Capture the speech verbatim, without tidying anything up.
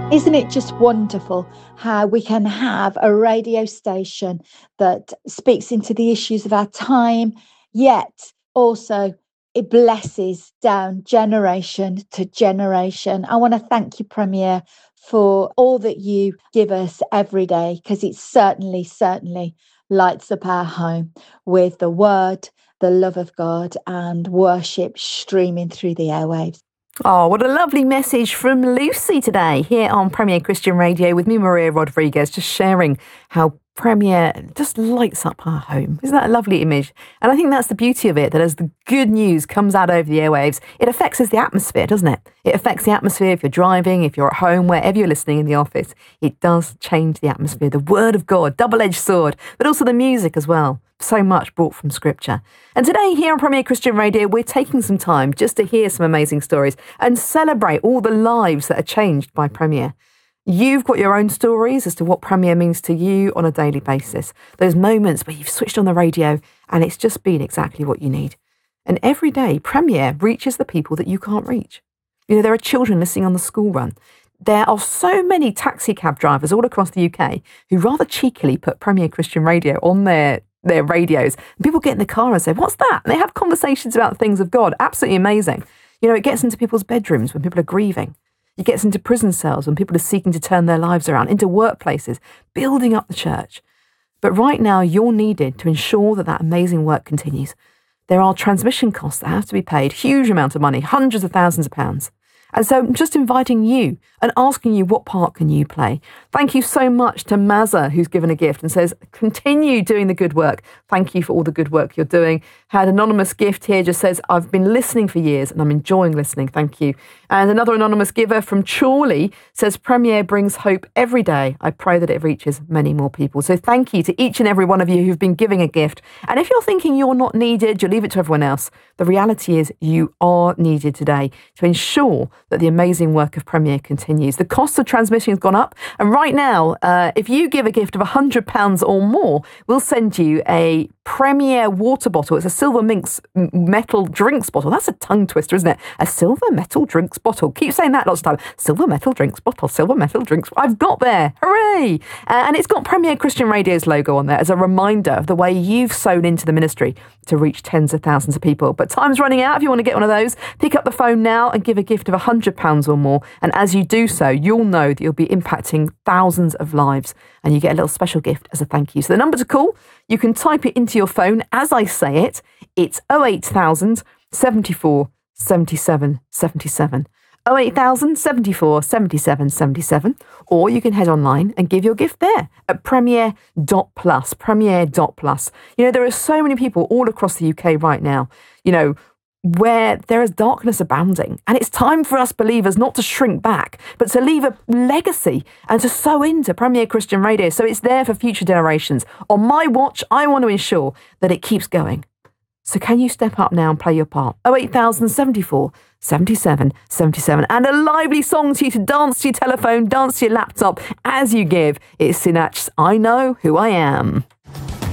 Isn't it just wonderful how we can have a radio station that speaks into the issues of our time, yet also it blesses down generation to generation. I want to thank you, Premier, for all that you give us every day, because it certainly, certainly lights up our home with the word, the love of God, and worship streaming through the airwaves. Oh, what a lovely message from Lucy today here on Premier Christian Radio with me, Maria Rodriguez, just sharing how Premier just lights up our home. Isn't that a lovely image? And I think that's the beauty of it, that as the good news comes out over the airwaves, it affects us the atmosphere, doesn't it? It affects the atmosphere if you're driving, if you're at home, wherever you're listening in the office. It does change the atmosphere. The word of God, double-edged sword, but also the music as well. So much brought from Scripture. And today here on Premier Christian Radio, we're taking some time just to hear some amazing stories and celebrate all the lives that are changed by Premier. You've got your own stories as to what Premier means to you on a daily basis. Those moments where you've switched on the radio and it's just been exactly what you need. And every day, Premier reaches the people that you can't reach. You know, there are children listening on the school run. There are so many taxi cab drivers all across the U K who rather cheekily put Premier Christian Radio on their their radios. And people get in the car and say, what's that? And they have conversations about the things of God. Absolutely amazing. You know, it gets into people's bedrooms when people are grieving. It gets into prison cells when people are seeking to turn their lives around, into workplaces, building up the church. But right now, you're needed to ensure that that amazing work continues. There are transmission costs that have to be paid, huge amount of money, hundreds of thousands of pounds. And so I'm just inviting you and asking you, what part can you play? Thank you so much to Mazza, who's given a gift and says, continue doing the good work. Thank you for all the good work you're doing. Had an anonymous gift here, just says, I've been listening for years and I'm enjoying listening. Thank you. And another anonymous giver from Chorley says, Premier brings hope every day. I pray that it reaches many more people. So thank you to each and every one of you who've been giving a gift. And if you're thinking you're not needed, you'll leave it to everyone else. The reality is you are needed today to ensure that the amazing work of Premier continues. The cost of transmission has gone up. And right now, uh, if you give a gift of one hundred pounds or more, we'll send you a Premier water bottle. It's a silver minx metal drinks bottle. That's a tongue twister, isn't it? A silver metal drinks bottle. Keep saying that lots of time. Silver metal drinks bottle. Silver metal drinks. I've got there. Hooray! Uh, and it's got Premier Christian Radio's logo on there as a reminder of the way you've sown into the ministry to reach tens of thousands of people. But time's running out. If you want to get one of those, pick up the phone now and give a gift of one hundred pounds or more. And as you do so, you'll know that you'll be impacting thousands of lives and you get a little special gift as a thank you. So the number to call, you can type it into your phone as I say it. It's oh eight thousand, seventy-four, seventy-seven, seventy-seven. oh eight thousand, seventy-four, seventy-seven, seventy-seven. Or you can head online and give your gift there at premier dot plus, premier dot plus. You know, there are so many people all across the U K right now, you know, where there is darkness abounding. And it's time for us believers not to shrink back, but to leave a legacy and to sow into Premier Christian Radio so it's there for future generations. On my watch, I want to ensure that it keeps going. So can you step up now and play your part? oh eight thousand, seventy-four, seventy-seven, seventy-seven. And a lively song to you to dance to your telephone, dance to your laptop as you give. It's Sinach's I Know Who I Am.